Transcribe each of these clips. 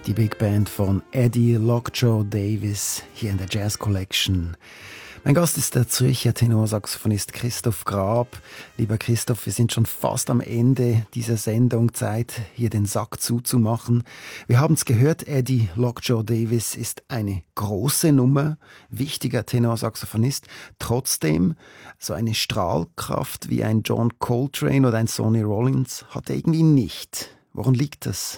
Die Big Band von Eddie Lockjaw Davis hier in der Jazz Collection. Mein Gast ist der Zürcher Tenorsaxophonist Christoph Grab. Lieber Christoph, wir sind schon fast am Ende dieser Sendung. Zeit, hier den Sack zuzumachen. Wir haben es gehört, Eddie Lockjaw Davis ist eine große Nummer, wichtiger Tenorsaxophonist. Trotzdem, so eine Strahlkraft wie ein John Coltrane oder ein Sonny Rollins hat er irgendwie nicht. Woran liegt das?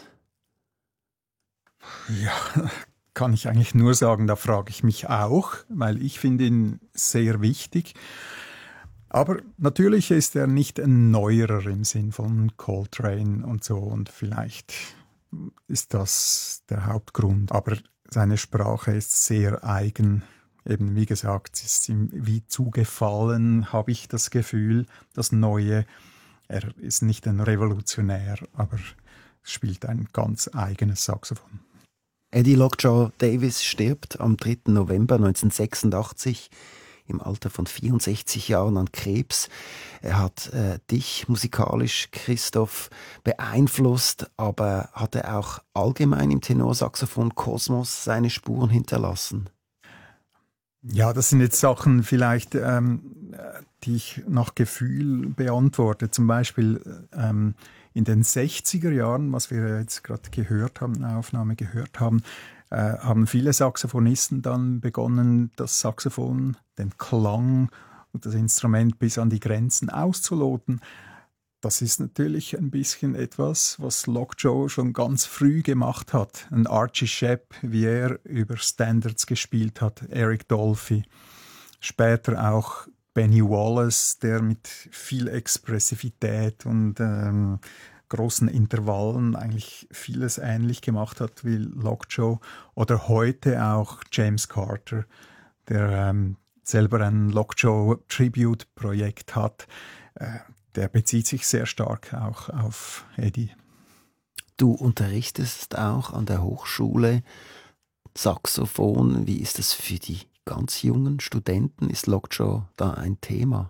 Ja, kann ich eigentlich nur sagen, da frage ich mich auch, weil ich finde ihn sehr wichtig. Aber natürlich ist er nicht ein Neuerer im Sinn von Coltrane und so, und vielleicht ist das der Hauptgrund. Aber seine Sprache ist sehr eigen. Eben wie gesagt, es ist ihm wie zugefallen, habe ich das Gefühl, das Neue. Er ist nicht ein Revolutionär, aber spielt ein ganz eigenes Saxophon. Eddie Lockjaw Davis stirbt am 3. November 1986 im Alter von 64 Jahren an Krebs. Er hat dich musikalisch, Christoph, beeinflusst, aber hat er auch allgemein im Tenorsaxophon-Kosmos seine Spuren hinterlassen? Ja, das sind jetzt Sachen vielleicht, die ich nach Gefühl beantworte. Zum Beispiel in den 60er Jahren, was wir jetzt gerade gehört haben, eine Aufnahme gehört haben, haben viele Saxophonisten dann begonnen, das Saxophon, den Klang und das Instrument bis an die Grenzen auszuloten. Das ist natürlich ein bisschen etwas, was Lockjaw schon ganz früh gemacht hat. Ein Archie Shepp, wie er über Standards gespielt hat, Eric Dolphy. Später auch Benny Wallace, der mit viel Expressivität und großen Intervallen eigentlich vieles ähnlich gemacht hat wie Lockjaw. Oder heute auch James Carter, der selber ein Lockjaw-Tribute-Projekt hat. Der bezieht sich sehr stark auch auf Eddie. Du unterrichtest auch an der Hochschule Saxophon. Wie ist das für die ganz jungen Studenten? Ist Lockjaw da ein Thema?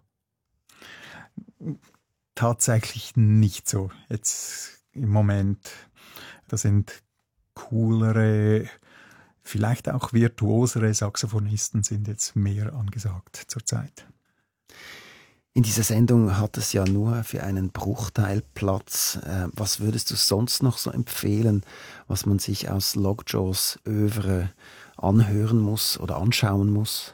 Tatsächlich nicht so. Jetzt im Moment, da sind coolere, vielleicht auch virtuosere Saxophonisten sind jetzt mehr angesagt zurzeit. In dieser Sendung hat es ja nur für einen Bruchteil Platz. Was würdest du sonst noch so empfehlen, was man sich aus Lockjaws Œuvre anhören muss oder anschauen muss?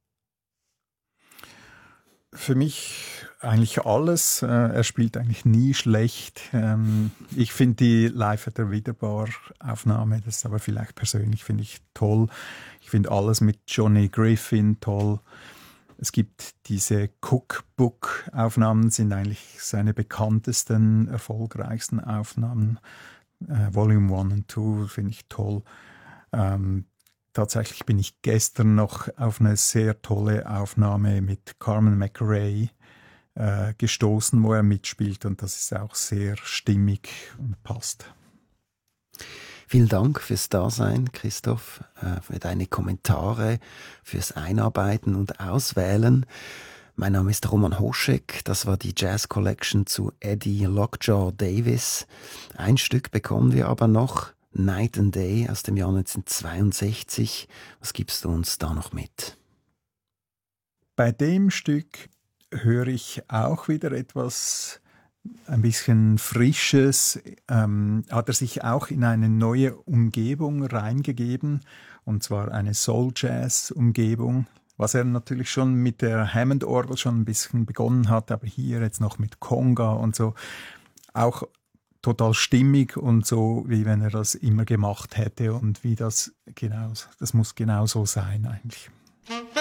Für mich eigentlich alles. Er spielt eigentlich nie schlecht. Ich finde die Live at the Widerbar Aufnahme, das ist aber vielleicht persönlich, finde ich toll. Ich finde alles mit Johnny Griffin toll. Es gibt diese Cookbook-Aufnahmen, sind eigentlich seine bekanntesten, erfolgreichsten Aufnahmen. Volume 1 und 2 finde ich toll. Tatsächlich bin ich gestern noch auf eine sehr tolle Aufnahme mit Carmen McRae gestoßen, wo er mitspielt, und das ist auch sehr stimmig und passt. Vielen Dank fürs Dasein, Christoph, für deine Kommentare, fürs Einarbeiten und Auswählen. Mein Name ist Roman Hoschek, das war die Jazz Collection zu Eddie Lockjaw Davis. Ein Stück bekommen wir aber noch, Night and Day aus dem Jahr 1962. Was gibst du uns da noch mit? Bei dem Stück höre ich auch wieder etwas ein bisschen Frisches, hat er sich auch in eine neue Umgebung reingegeben, und zwar eine Soul-Jazz-Umgebung, was er natürlich schon mit der Hammond-Orgel schon ein bisschen begonnen hat, aber hier jetzt noch mit Conga und so, auch total stimmig und so, wie wenn er das immer gemacht hätte, und wie das muss genau so sein eigentlich.